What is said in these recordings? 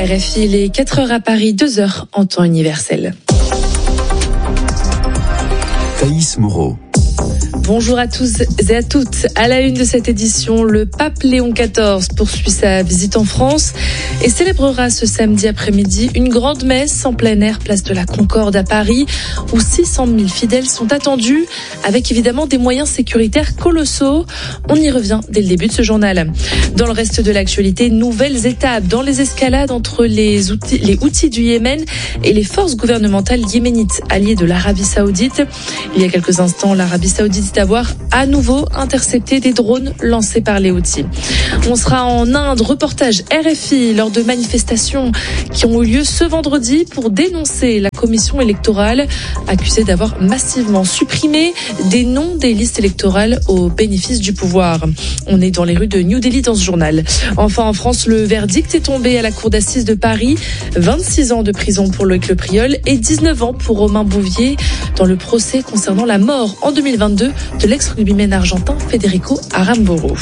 RFI, il est 4h à Paris, 2h en temps universel. Thaïs Moreau. Bonjour à tous et à toutes. À la une de cette édition, le pape Léon XIV poursuit sa visite en France et célébrera ce samedi après-midi une grande messe en plein air, place de la Concorde à Paris, où 600 000 fidèles sont attendus, avec évidemment des moyens sécuritaires colossaux. On y revient dès le début de ce journal. Dans le reste de l'actualité, nouvelles étapes dans les escalades entre les Houthis du Yémen et les forces gouvernementales yéménites alliées de l'Arabie Saoudite. Il y a quelques instants, l'Arabie Saoudite d'avoir à nouveau intercepté des drones lancés par les Houthis. On sera en Inde, reportage RFI lors de manifestations qui ont eu lieu ce vendredi pour dénoncer la commission électorale accusée d'avoir massivement supprimé des noms des listes électorales au bénéfice du pouvoir. On est dans les rues de New Delhi dans ce journal. Enfin, en France, le verdict est tombé à la cour d'assises de Paris. 26 ans de prison pour Loïc Le Priol et 19 ans pour Romain Bouvier dans le procès concernant la mort en 2022 de l'ex-rugbyman argentin Federico Aramburu.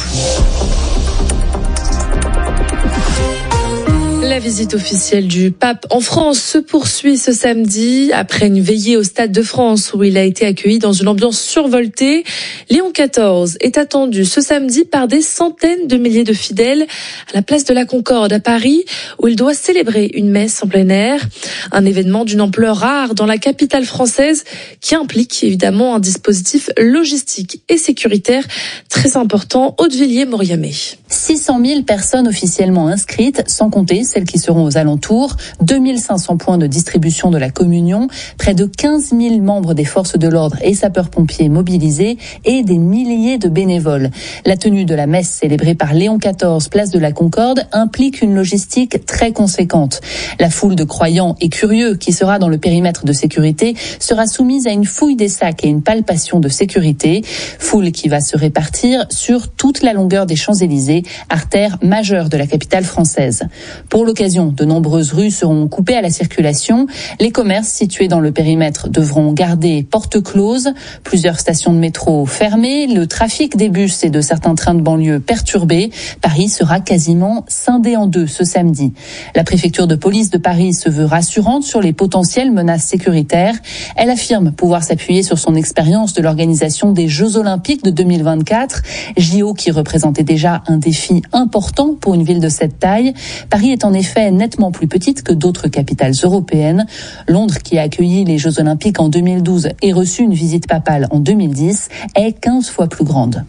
La visite officielle du pape en France se poursuit ce samedi après une veillée au Stade de France où il a été accueilli dans une ambiance survoltée. Léon XIV est attendu ce samedi par des centaines de milliers de fidèles à la place de la Concorde à Paris où il doit célébrer une messe en plein air. Un événement d'une ampleur rare dans la capitale française qui implique évidemment un dispositif logistique et sécuritaire très important. Hautevilliers-Mauriamé. 600 000 personnes officiellement inscrites, sans compter celles qui seront aux alentours, 2500 points de distribution de la communion, près de 15 000 membres des forces de l'ordre et sapeurs-pompiers mobilisés et des milliers de bénévoles. La tenue de la messe célébrée par Léon XIV, place de la Concorde, implique une logistique très conséquente. La foule de croyants et curieux qui sera dans le périmètre de sécurité sera soumise à une fouille des sacs et une palpation de sécurité. Foule qui va se répartir sur toute la longueur des Champs-Élysées, artère majeure de la capitale française. Pour l'occasion, de nombreuses rues seront coupées à la circulation. Les commerces situés dans le périmètre devront garder portes closes. Plusieurs stations de métro fermées. Le trafic des bus et de certains trains de banlieue perturbé. Paris sera quasiment scindé en deux ce samedi. La préfecture de police de Paris se veut rassurante sur les potentielles menaces sécuritaires. Elle affirme pouvoir s'appuyer sur son expérience de l'organisation des Jeux Olympiques de 2024. JO qui représentaient déjà un défi important pour une ville de cette taille. Paris est en effet nettement plus petite que d'autres capitales européennes. Londres, qui a accueilli les Jeux Olympiques en 2012 et reçu une visite papale en 2010, est 15 fois plus grande.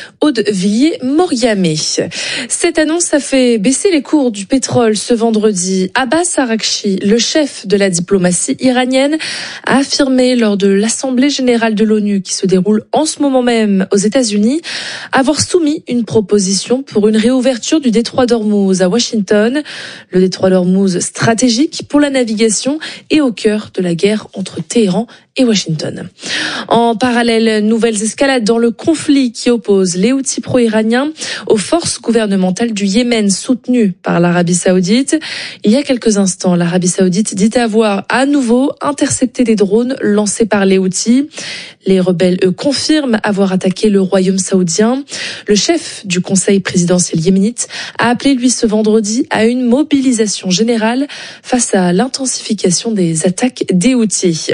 Hautevilliers-Mauriamé. Cette annonce a fait baisser les cours du pétrole ce vendredi. Abbas Araghchi, le chef de la diplomatie iranienne, a affirmé lors de l'Assemblée générale de l'ONU qui se déroule en ce moment même aux États-Unis avoir soumis une proposition pour une réouverture du détroit d'Ormuz à Washington. Le détroit d'Ormuz stratégique pour la navigation et au cœur de la guerre entre Téhéran et Washington. En parallèle, nouvelles escalades dans le conflit qui oppose les Houthis pro-iraniens aux forces gouvernementales du Yémen soutenues par l'Arabie Saoudite. Il y a quelques instants, l'Arabie Saoudite dit avoir à nouveau intercepté des drones lancés par les Houthis. Les rebelles, eux, confirment avoir attaqué le royaume saoudien. Le chef du conseil présidentiel yéménite a appelé, lui, ce vendredi à une mobilisation générale face à l'intensification des attaques des Houthis.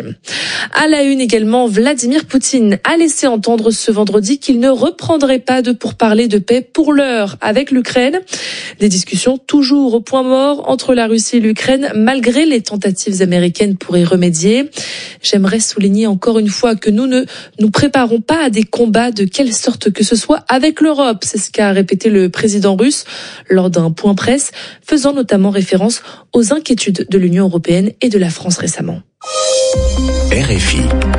À la une également, Vladimir Poutine a laissé entendre ce vendredi qu'il ne reprendrait pas de pourparlers de paix pour l'heure avec l'Ukraine. Des discussions toujours au point mort entre la Russie et l'Ukraine, malgré les tentatives américaines pour y remédier. J'aimerais souligner encore une fois que nous ne nous préparons pas à des combats de quelle sorte que ce soit avec l'Europe. C'est ce qu'a répété le président russe lors d'un point presse, faisant notamment référence aux inquiétudes de l'Union européenne et de la France récemment. RFI.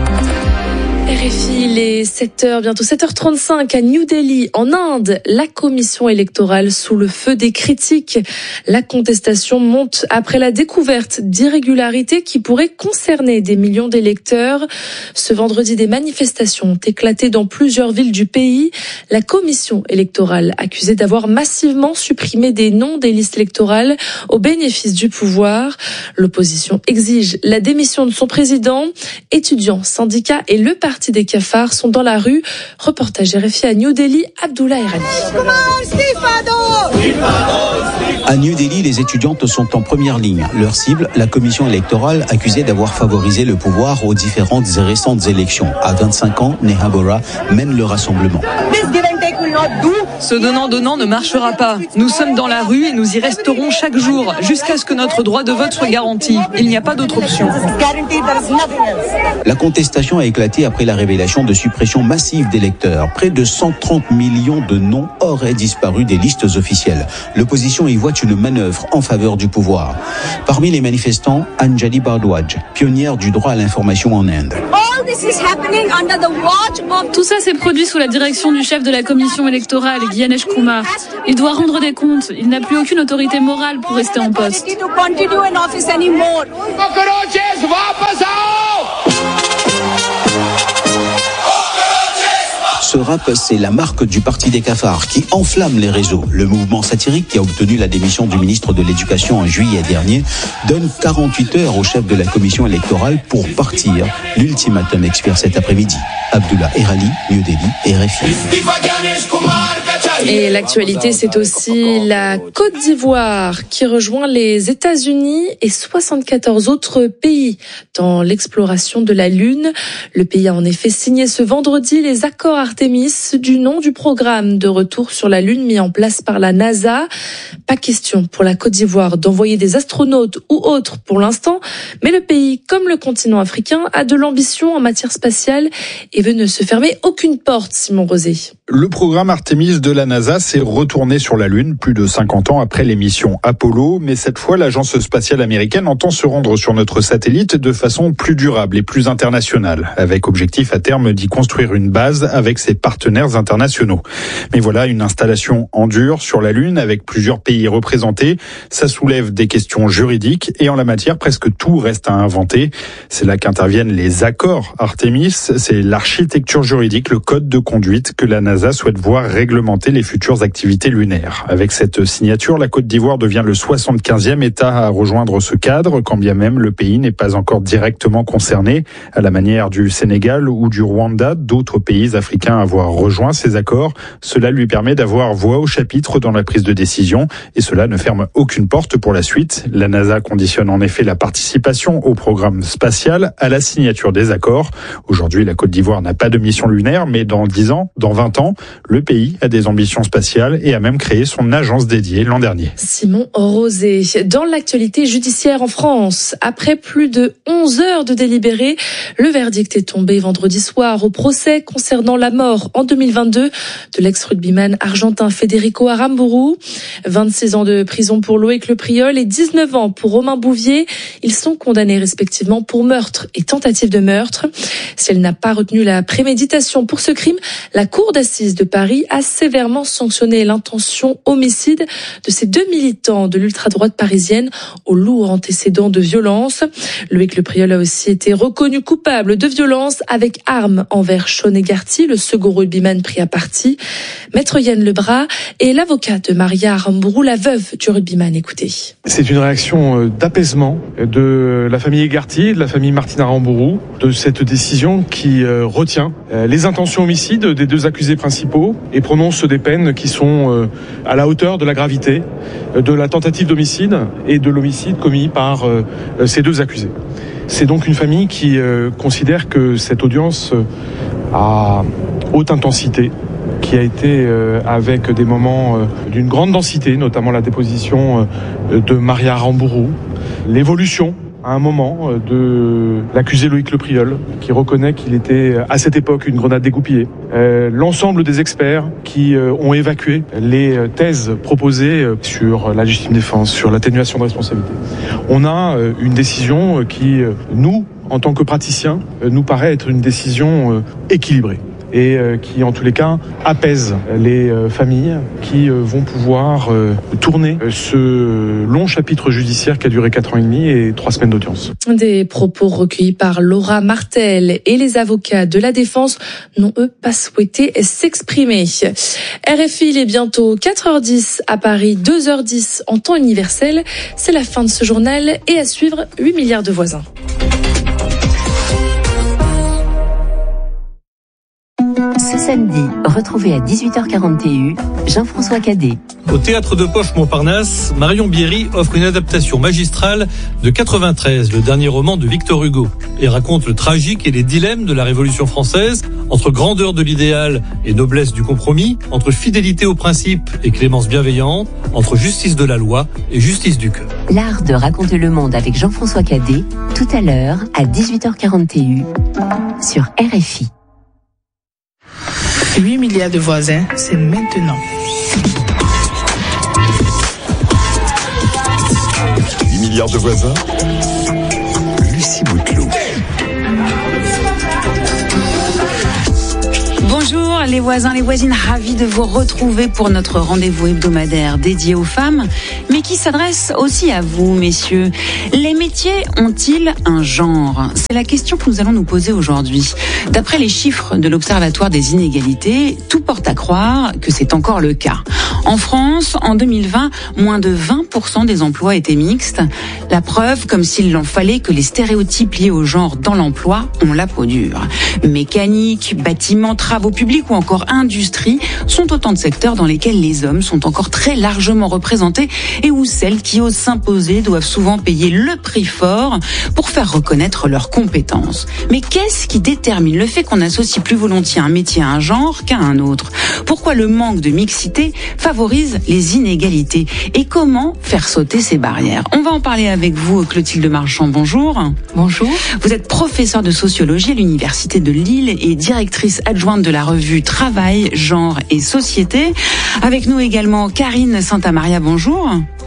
RFI, il est 7h, bientôt 7h35 à New Delhi, en Inde. La commission électorale sous le feu des critiques. La contestation monte après la découverte d'irrégularités qui pourraient concerner des millions d'électeurs. Ce vendredi, des manifestations ont éclaté dans plusieurs villes du pays. La commission électorale accusée d'avoir massivement supprimé des noms des listes électorales au bénéfice du pouvoir. L'opposition exige la démission de son président. Étudiants, syndicats et le parti des cafards sont dans la rue. Reportage RFI à New Delhi, Abdullah Erhani. À New Delhi, les étudiantes sont en première ligne. Leur cible, la commission électorale accusée d'avoir favorisé le pouvoir aux différentes et récentes élections. À 25 ans, Neha Bora mène le rassemblement. Ce donnant-donnant ne marchera pas. Nous sommes dans la rue et nous y resterons chaque jour jusqu'à ce que notre droit de vote soit garanti. Il n'y a pas d'autre option. La contestation a éclaté après la révélation de suppression massive d'électeurs. Près de 130 millions de noms auraient disparu des listes officielles. L'opposition y voit une manœuvre en faveur du pouvoir. Parmi les manifestants, Anjali Bardwaj, pionnière du droit à l'information en Inde. Tout ça s'est produit sous la direction du chef de la commission électorale, Gyanesh Kumar. Il doit rendre des comptes. Il n'a plus aucune autorité morale pour rester en poste. Ce rap, c'est la marque du Parti des cafards qui enflamme les réseaux. Le mouvement satirique qui a obtenu la démission du ministre de l'Éducation en juillet dernier donne 48 heures au chef de la commission électorale pour partir. L'ultimatum expire cet après-midi. Abdullah Erhani, New Delhi, RFI. Et l'actualité, c'est aussi la Côte d'Ivoire qui rejoint les États-Unis et 74 autres pays dans l'exploration de la Lune. Le pays a en effet signé ce vendredi les accords Artemis du nom du programme de retour sur la Lune mis en place par la NASA. Pas question pour la Côte d'Ivoire d'envoyer des astronautes ou autres pour l'instant, mais le pays, comme le continent africain, a de l'ambition en matière spatiale et veut ne se fermer aucune porte, Simon Rosé. Le programme Artemis de la NASA s'est retourné sur la Lune plus de 50 ans après les missions Apollo, mais cette fois l'agence spatiale américaine entend se rendre sur notre satellite de façon plus durable et plus internationale, avec objectif à terme d'y construire une base avec ses partenaires internationaux. Mais voilà, une installation en dur sur la Lune avec plusieurs pays représentés, ça soulève des questions juridiques et en la matière presque tout reste à inventer. C'est là qu'interviennent les accords Artemis, c'est l'architecture juridique, le code de conduite que la NASA souhaite voir réglementer les futures activités lunaires. Avec cette signature, la Côte d'Ivoire devient le 75e État à rejoindre ce cadre, quand bien même le pays n'est pas encore directement concerné. À la manière du Sénégal ou du Rwanda, d'autres pays africains à avoir rejoint ces accords. Cela lui permet d'avoir voix au chapitre dans la prise de décision et cela ne ferme aucune porte pour la suite. La NASA conditionne en effet la participation au programme spatial à la signature des accords. Aujourd'hui, la Côte d'Ivoire n'a pas de mission lunaire, mais dans 10 ans, dans 20 ans, le pays a des ambitions spatiales et a même créé son agence dédiée l'an dernier. Simon Rosé. Dans l'actualité judiciaire en France, après plus de 11 heures de délibéré, le verdict est tombé vendredi soir au procès concernant la mort en 2022 de l'ex-rugbyman argentin Federico Aramburu. 26 ans de prison pour Loïc Le Priol et 19 ans pour Romain Bouvier. Ils sont condamnés respectivement pour meurtre et tentative de meurtre. Si elle n'a pas retenu la préméditation pour ce crime, la Cour d'assises de Paris a sévèrement sanctionné l'intention homicide de ces deux militants de l'ultra-droite parisienne au lourd antécédent de violence. Loïc Le Priol a aussi été reconnu coupable de violence avec arme envers Sean Egarty, le second rugbyman pris à partie. Maître Yann Lebras est l'avocat de Maria Aramburu, la veuve du rugbyman. Écoutez. C'est une réaction d'apaisement de la famille Egarty, de la famille Martine Aramburu, de cette décision qui retient les intentions homicides des deux accusés principaux et prononce des peines qui sont à la hauteur de la gravité de la tentative d'homicide et de l'homicide commis par ces deux accusés. C'est donc une famille qui considère que cette audience à haute intensité, qui a été avec des moments d'une grande densité, notamment la déposition de Maria Aramburu, l'évolution à un moment de l'accusé Loïc Le Priol, qui reconnaît qu'il était à cette époque une grenade dégoupillée. L'ensemble des experts qui ont évacué les thèses proposées sur la légitime défense, sur l'atténuation de responsabilité. On a une décision qui, nous, en tant que praticiens, nous paraît être une décision équilibrée et qui, en tous les cas, apaise les familles qui vont pouvoir tourner ce long chapitre judiciaire qui a duré 4 ans et demi et 3 semaines d'audience. Des propos recueillis par Laura Martel et les avocats de la défense n'ont, eux, pas souhaité s'exprimer. RFI, il est bientôt 4h10 à Paris, 2h10 en temps universel. C'est la fin de ce journal et à suivre 8 milliards de voisins. Ce samedi, retrouvez à 18h40 TU Jean-François Cadet. Au Théâtre de Poche Montparnasse, Marion Bierry offre une adaptation magistrale de 93, le dernier roman de Victor Hugo, et raconte le tragique et les dilemmes de la Révolution française, entre grandeur de l'idéal et noblesse du compromis, entre fidélité aux principes et clémence bienveillante, entre justice de la loi et justice du cœur. L'art de raconter le monde avec Jean-François Cadet, tout à l'heure à 18h40 TU sur RFI. 8 milliards de voisins, c'est maintenant. 8 milliards de voisins, Lucie Bouteloup. Bonjour les voisins, les voisines, ravis de vous retrouver pour notre rendez-vous hebdomadaire dédié aux femmes, mais qui s'adresse aussi à vous, messieurs. Les métiers ont-ils un genre ? C'est la question que nous allons nous poser aujourd'hui. D'après les chiffres de l'Observatoire des inégalités, tout porte à croire que c'est encore le cas. En France, en 2020, moins de 20% des emplois étaient mixtes. La preuve, comme s'il en fallait, que les stéréotypes liés au genre dans l'emploi ont la peau dure. Mécanique, bâtiment, travaux publics ou encore industrie sont autant de secteurs dans lesquels les hommes sont encore très largement représentés et où celles qui osent s'imposer doivent souvent payer le prix fort pour faire reconnaître leurs compétences. Mais qu'est-ce qui détermine le fait qu'on associe plus volontiers un métier à un genre qu'à un autre ? Pourquoi le manque de mixité favorise les inégalités ? Et comment faire sauter ces barrières ? On va en parler avec vous, Clotilde Marchand. Bonjour. Bonjour. Vous êtes professeure de sociologie à l'Université de Lille et directrice adjointe de la revue Travail, Genre et Société. Avec nous également Karine Santamaria. Bonjour.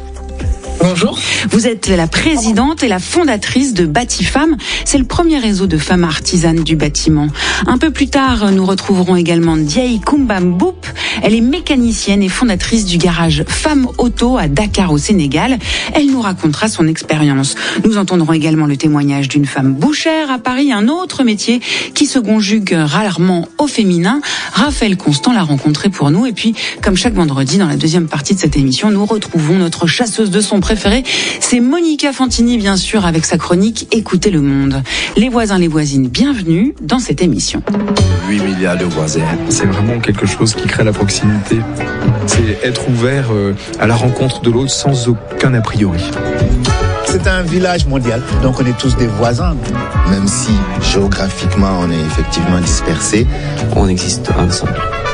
Bonjour. Vous êtes la présidente et la fondatrice de Batifemmes. C'est le premier réseau de femmes artisanes du bâtiment. Un peu plus tard, nous retrouverons également Diaye Koumba Mboup. Elle est mécanicienne et fondatrice du garage Femmes Auto à Dakar au Sénégal. Elle nous racontera son expérience. Nous entendrons également le témoignage d'une femme bouchère à Paris, un autre métier qui se conjugue rarement au féminin. Raphaël Constant l'a rencontré pour nous. Et puis, comme chaque vendredi, dans la deuxième partie de cette émission, nous retrouvons notre chasseuse de son préférée. C'est Monica Fantini, bien sûr, avec sa chronique Écoutez le monde. Les voisins, les voisines, bienvenue dans cette émission. 8 milliards de voisins. C'est vraiment quelque chose qui crée la proximité. C'est être ouvert à la rencontre de l'autre sans aucun a priori. C'est un village mondial, donc on est tous des voisins. Même si géographiquement on est effectivement dispersés, on existe ensemble.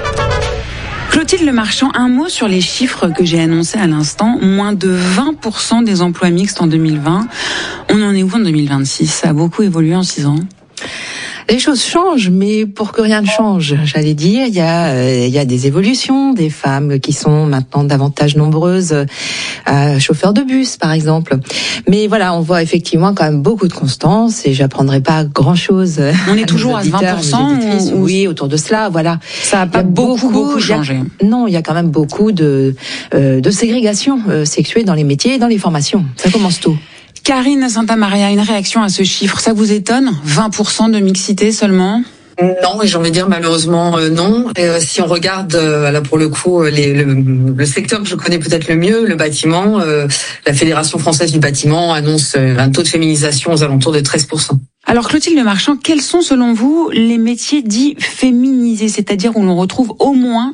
Clotilde Marchand, un mot sur les chiffres que j'ai annoncés à l'instant. Moins de 20% des emplois mixtes en 2020. On en est où en 2026 ? Ça a beaucoup évolué en 6 ans. Les choses changent, mais pour que rien ne change, j'allais dire, il y a des évolutions, des femmes qui sont maintenant davantage nombreuses, chauffeurs de bus par exemple. Mais voilà, on voit effectivement quand même beaucoup de constance et j'apprendrai pas grand-chose. On est toujours à 20% Oui, autour de cela, voilà. Ça n'a pas beaucoup changé. Non, il y a quand même beaucoup de ségrégation sexuelle dans les métiers et dans les formations. Ça commence tôt. Karine Santamaria, une réaction à ce chiffre, ça vous étonne ? 20% de mixité seulement ? Non, et j'ai envie de dire malheureusement non. Si on regarde là pour le coup le secteur que je connais peut-être le mieux, le bâtiment, la Fédération française du bâtiment annonce un taux de féminisation aux alentours de 13%. Alors Clotilde Marchand, quels sont selon vous les métiers dits féminisés, c'est-à-dire où l'on retrouve au moins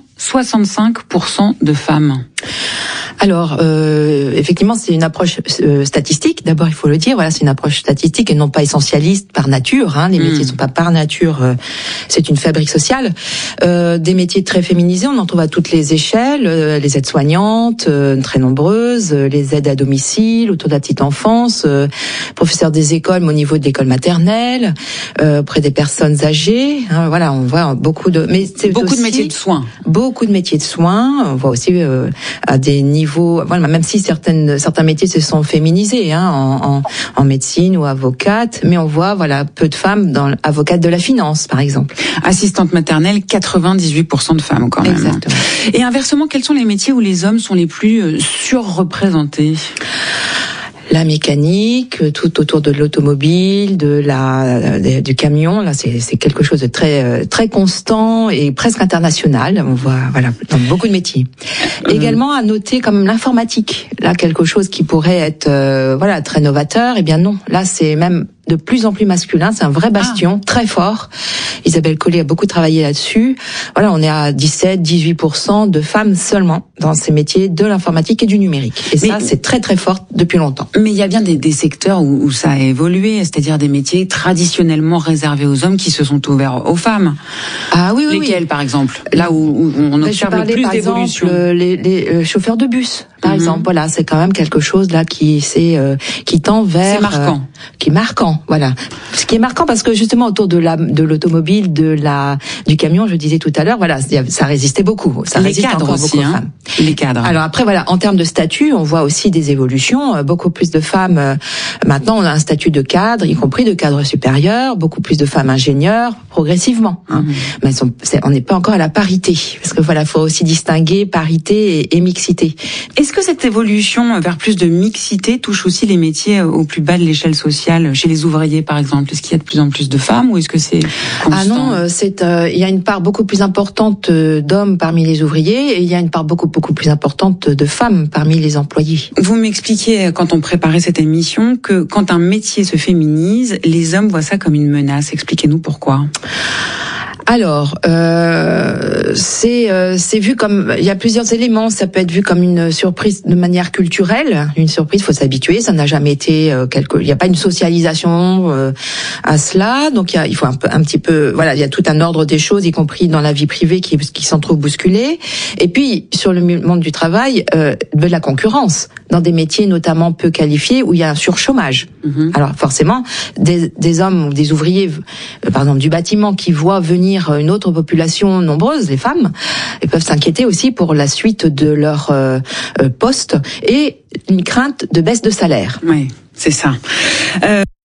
65% de femmes ? Alors, effectivement, c'est une approche statistique. D'abord, il faut le dire. Voilà, c'est une approche statistique et non pas essentialiste par nature. Hein. Les métiers ne sont pas par nature. C'est une fabrique sociale. Des métiers très féminisés, on en trouve à toutes les échelles. Les aides-soignantes, très nombreuses. Les aides à domicile, autour de la petite enfance. Professeurs des écoles, mais au niveau de l'école maternelle, auprès des personnes âgées. Hein, voilà, on voit beaucoup de. Mais c'est beaucoup aussi de métiers de soins. Beaucoup de métiers de soins. On voit aussi à des niveaux. Voilà, même si certains métiers se sont féminisés, hein, en médecine ou avocate, mais on voit peu de femmes avocates de la finance, par exemple. Assistante maternelle, 98% de femmes quand même. Exactement. Et inversement, quels sont les métiers où les hommes sont les plus surreprésentés ? La mécanique, tout autour de l'automobile, du camion, là c'est quelque chose de très constant et presque international. On voit dans beaucoup de métiers. Également à noter quand même l'informatique. Là quelque chose qui pourrait être très novateur, eh bien non. Là c'est même de plus en plus masculin. C'est un vrai bastion, très fort. Isabelle Collet a beaucoup travaillé là-dessus. Voilà, on est à 17-18% de femmes seulement dans ces métiers de l'informatique et du numérique. Et ça, c'est très très fort depuis longtemps. Mais il y a bien des secteurs où ça a évolué, c'est-à-dire des métiers traditionnellement réservés aux hommes qui se sont ouverts aux femmes. Ah oui, oui. Lesquels, par exemple? Là où on observe le plus d'évolution. Les chauffeurs de bus, par exemple. Voilà, c'est quand même quelque chose là qui tend vers. C'est marquant. Qui est marquant, voilà. Ce qui est marquant parce que justement autour de l'automobile, du camion, je disais tout à l'heure, voilà, ça résistait beaucoup. Ça résiste encore beaucoup aux femmes. Les cadres. Alors après, voilà, en termes de statut, on voit aussi des évolutions. Beaucoup plus de femmes. Maintenant, on a un statut de cadre, y compris de cadre supérieur. Beaucoup plus de femmes ingénieurs, progressivement. Mais on n'est pas encore à la parité, parce que voilà, faut aussi distinguer parité et mixité. Est-ce que cette évolution vers plus de mixité touche aussi les métiers au plus bas de l'échelle sociale, chez les ouvriers par exemple? Est-ce qu'il y a de plus en plus de femmes ou est-ce que c'est constant? Ah non, il y a une part beaucoup plus importante d'hommes parmi les ouvriers et il y a une part beaucoup plus importante de femmes parmi les employés. Vous m'expliquiez quand on préparait cette émission que quand un métier se féminise, les hommes voient ça comme une menace. Expliquez-nous pourquoi. Alors, c'est vu comme, il y a plusieurs éléments. Ça peut être vu comme une surprise de manière culturelle. Une surprise, faut s'habituer. Ça n'a jamais été il n'y a pas une socialisation à cela. Donc il faut un petit peu, voilà, il y a tout un ordre des choses, y compris dans la vie privée, qui s'en trouve bousculée. Et puis sur le monde du travail, de la concurrence dans des métiers notamment peu qualifiés où il y a un surchômage. Alors forcément, des hommes ou des ouvriers, par exemple du bâtiment, qui voient venir une autre population nombreuse, les femmes, ils peuvent s'inquiéter aussi pour la suite de leur poste et une crainte de baisse de salaire. Oui, c'est ça.